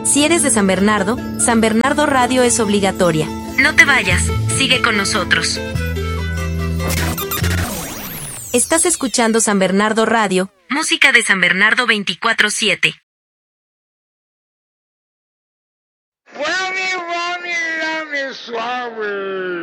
Si eres de San Bernardo Radio es obligatoria. No te vayas, sigue con nosotros. Estás escuchando San Bernardo Radio, música de San Bernardo 24/7. Suave, suave.